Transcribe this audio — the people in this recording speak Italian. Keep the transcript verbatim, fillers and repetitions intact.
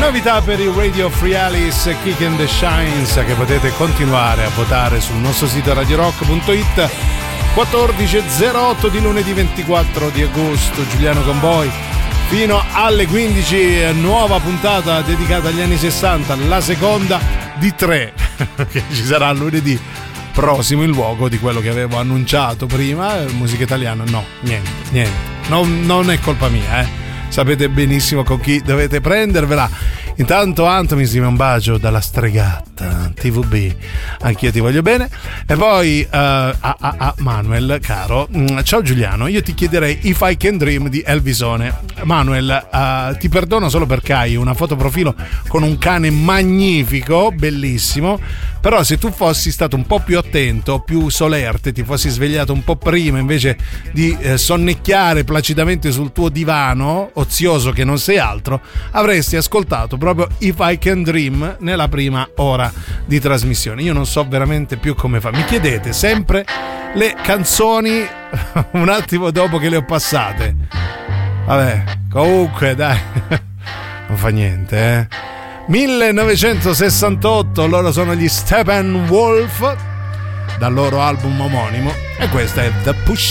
Novità per il Radio Free Alice, Kick and the Shines, che potete continuare a votare sul nostro sito radio rock punto it. quattordici e zero otto di lunedì ventiquattro di agosto, Giuliano con voi fino alle quindici, nuova puntata dedicata agli anni sessanta, la seconda di tre che ci sarà lunedì prossimo in luogo di quello che avevo annunciato prima. Musica italiana, no, niente, niente, non, non è colpa mia, eh. Sapete benissimo con chi dovete prendervela. Intanto Anto mi scrive un bacio dalla stregata T V B, anch'io ti voglio bene. E poi uh, a, a, a Manuel, caro, ciao Giuliano, io ti chiederei If I Can Dream di Elvisone. Manuel, uh, ti perdono solo perché hai una foto profilo con un cane magnifico, bellissimo, però se tu fossi stato un po' più attento, più solerte, ti fossi svegliato un po' prima invece di eh, sonnecchiare placidamente sul tuo divano ozioso che non sei altro, avresti ascoltato proprio If I Can Dream nella prima ora di trasmissione. Io non so veramente più come fa. Mi chiedete sempre le canzoni un attimo dopo che le ho passate. Vabbè, comunque dai, non fa niente, eh. millenovecentosessantotto, loro sono gli Steppenwolf, dal loro album omonimo, e questa è The Push.